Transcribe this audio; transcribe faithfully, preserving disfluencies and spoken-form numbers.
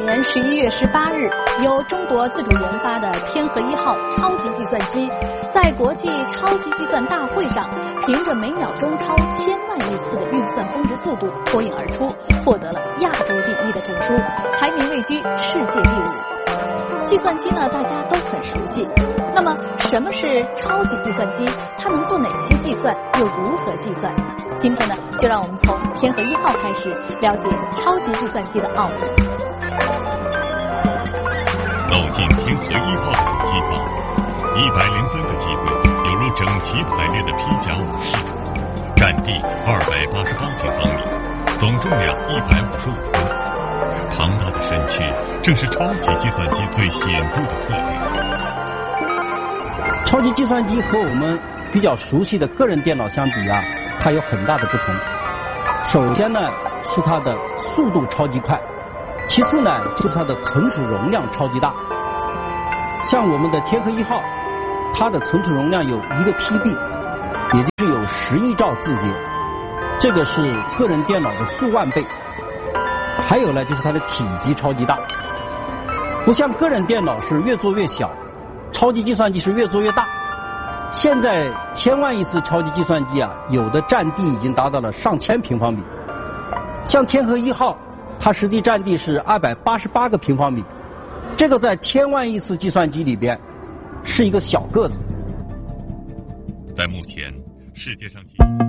年十一月十八日，由中国自主研发的天河一号超级计算机，在国际超级计算大会上，凭着每秒钟超千万亿次的运算峰值速度脱颖而出，获得了亚洲第一的证书，排名位居世界第五。计算机呢，大家都很熟悉。那么，什么是超级计算机？它能做哪些计算？又如何计算？今天呢，就让我们从天河一号开始了解超级计算机的奥秘。 走进天河一号主机房，一百零三个机柜犹如整齐排列的披甲武士，占地二百八十八平方米，总重量一百五十五吨。庞大的身躯正是超级计算机最显著的特点。 超级计算机和我们比较熟悉的个人电脑相比啊，它有很大的不同。首先呢，是它的速度超级快，其次呢，就是它的存储容量超级大。像我们的天河一号，它的存储容量有一个 T B， 也就是有十亿兆字节，这个是个人电脑的数万倍。还有呢，就是它的体积超级大，不像个人电脑是越做越小，超级计算机是越做越大。现在千万亿次超级计算机啊，有的占地已经达到了上千平方米。像天河一号，它实际占地是二百八十八个平方米，这个在千万亿次计算机里边是一个小个子。 在目前世界上仅